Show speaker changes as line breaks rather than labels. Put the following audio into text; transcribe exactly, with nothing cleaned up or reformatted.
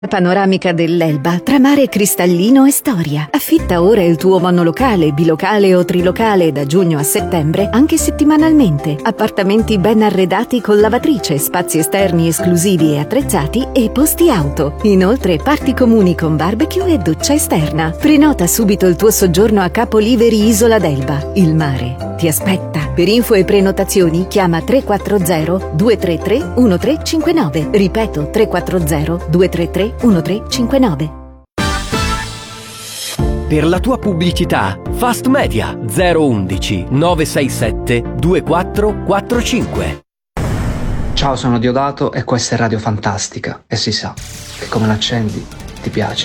Panoramica dell'Elba tra mare cristallino e storia. Affitta ora il tuo monolocale, bilocale o trilocale da giugno a settembre, anche settimanalmente. Appartamenti ben arredati con lavatrice, spazi esterni esclusivi e attrezzati e posti auto. Inoltre parti comuni con barbecue e doccia esterna. Prenota subito il tuo soggiorno a Capoliveri Isola d'Elba. Il mare ti aspetta. Per info e prenotazioni chiama tre quattro zero due tre tre uno tre cinque nove. Ripeto tre quattro zero due tre tre uno tre cinque nove.
Per la tua pubblicità, Fast Media zero undici nove sei sette due quattro quattro cinque.
Ciao, sono Diodato e questa è Radio Fantastica e si sa che come l'accendi ti piace.